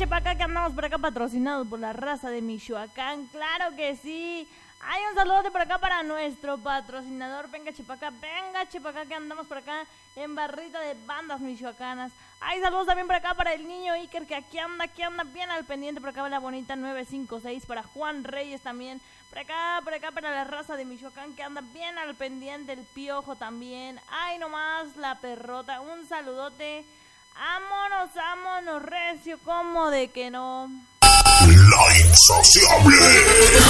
chepaca, que andamos por acá patrocinados por la raza de Michoacán. Claro que sí. Hay un saludo por acá para nuestro patrocinador. Venga chepaca, que andamos por acá en barrita de bandas michoacanas. Hay saludos también por acá para el niño Iker, que aquí anda bien al pendiente. Por acá va la bonita 956 para Juan Reyes también. Por acá para la raza de Michoacán, que anda bien al pendiente. El Piojo también. Ay, nomás la perrota. Un saludote. Vámonos, recio, como de que no. La insaciable.